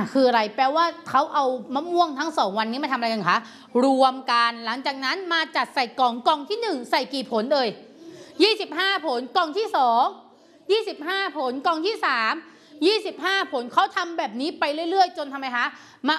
คืออะไรแปลว่าเขาเอามะม่วงทั้ง2วันนี้มาทำอะไรกันคะรวมกันหลังจากนั้นมาจัดใส่กล่องที่1ใส่กี่ผลเอ่ย25ผลกล่องที่2 25ผลกล่องที่3 25ผลเขาทำแบบนี้ไปเรื่อยๆจนทำไมคะมะ